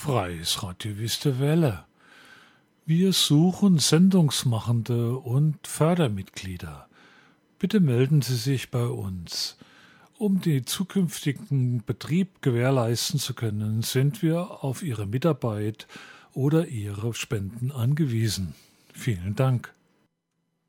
Freies Radio Wüste Welle. Wir suchen Sendungsmachende und Fördermitglieder. Bitte melden Sie sich bei uns. Um den zukünftigen Betrieb gewährleisten zu können, sind wir auf Ihre Mitarbeit oder Ihre Spenden angewiesen. Vielen Dank.